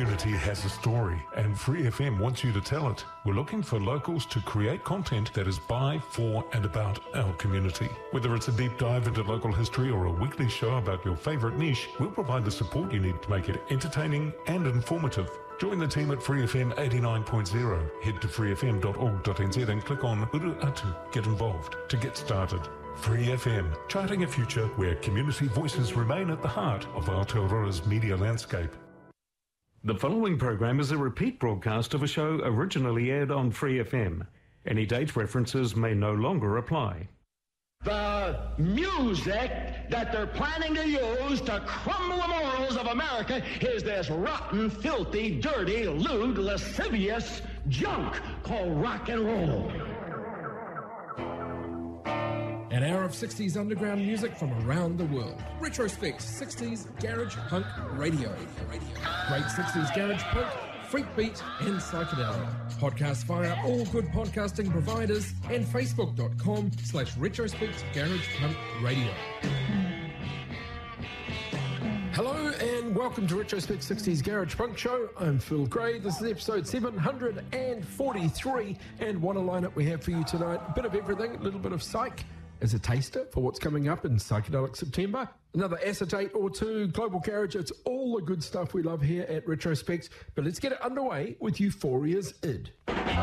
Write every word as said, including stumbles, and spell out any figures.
community has a story, and Free F M wants you to tell it. We're looking for locals to create content that is by, for, and about our community. Whether it's a deep dive into local history or a weekly show about your favourite niche, we'll provide the support you need to make it entertaining and informative. Join the team at Free F M eighty-nine point oh. Head to free f m dot org dot n z and click on Uru Atu, Get Involved, to get started. Free F M, charting a future where community voices remain at the heart of Aotearoa's media landscape. The following program is a repeat broadcast of a show originally aired on Free F M. Any date references may no longer apply. The music that they're planning to use to crumble the morals of America is this rotten, filthy, dirty, lewd, lascivious junk called rock and roll. An hour of sixties underground music from around the world. Retrospect sixties Garage Punk Radio. Great sixties Garage Punk, Freak Beat and Psychedelic. Podcast via all good podcasting providers and facebook.com slash retrospect garage punk radio. Hello and welcome to Retrospect sixties Garage Punk Show. I'm Phil Gray. This is episode seven hundred forty-three, and what a lineup we have for you tonight. A bit of everything, a little bit of psych as a taster for what's coming up in Psychedelic September. Another acetate or two, Global Garage. It's all the good stuff we love here at Retrospect. But let's get it underway with Euphoria's Id.